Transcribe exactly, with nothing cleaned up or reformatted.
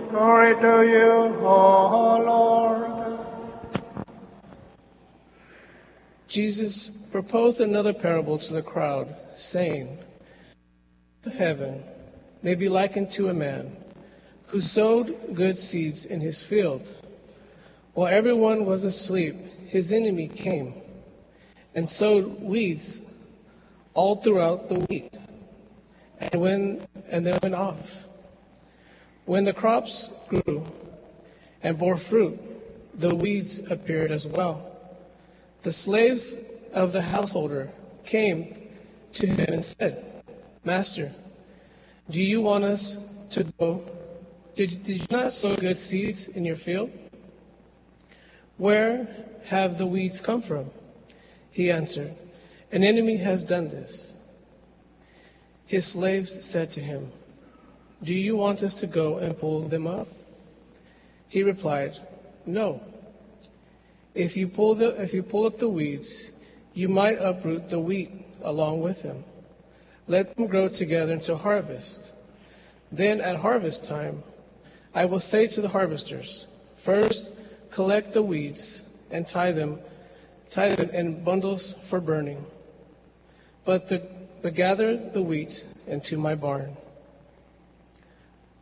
Glory to you, O Lord. Jesus proposed another parable to the crowd, saying, "The kingdom of heaven may be likened to a man who sowed good seeds in his field. While everyone was asleep, his enemy came and sowed weeds all throughout the wheat, and when and then went off. When the crops grew and bore fruit, the weeds appeared as well. The slaves of the householder came to him and said, 'Master, do you want us to go? Did, did you not sow good seeds in your field? Where have the weeds come from?' He answered, 'An enemy has done this.' His slaves said to him, 'Do you want us to go and pull them up?' He replied, 'No. If you pull the if you pull up the weeds, you might uproot the wheat along with them. Let them grow together until harvest. Then at harvest time, I will say to the harvesters, first collect the weeds and tie them tie them in bundles for burning, but the but gather the wheat into my barn.'